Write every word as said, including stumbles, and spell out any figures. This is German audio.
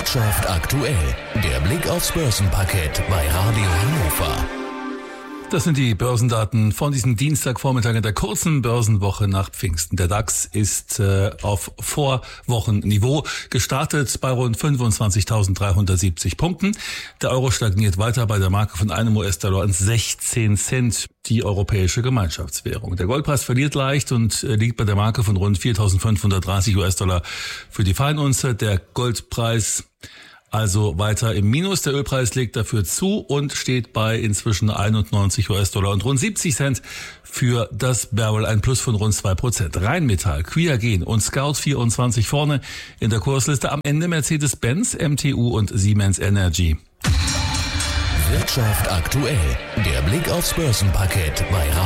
Wirtschaft aktuell. Der Blick aufs Börsenparkett bei Radio Hannover. Das sind die Börsendaten von diesem Dienstagvormittag in der kurzen Börsenwoche nach Pfingsten. Der DAX ist äh, auf Vorwochenniveau gestartet bei rund fünfundzwanzigtausenddreihundertsiebzig Punkten. Der Euro stagniert weiter bei der Marke von einem U S-Dollar und sechzehn Cent, die europäische Gemeinschaftswährung. Der Goldpreis verliert leicht und äh, liegt bei der Marke von rund viertausendfünfhundertdreißig U S-Dollar für die Feinunze. Der Goldpreis also weiter im Minus. Der Ölpreis legt dafür zu und steht bei inzwischen einundneunzig U S-Dollar und rund siebzig Cent für das Barrel, ein Plus von rund zwei Prozent. Rheinmetall, Quiagen und Scout vierundzwanzig vorne in der Kursliste. Am Ende Mercedes-Benz, M T U und Siemens Energy. Wirtschaft aktuell. Der Blick aufs Börsenparkett bei Radio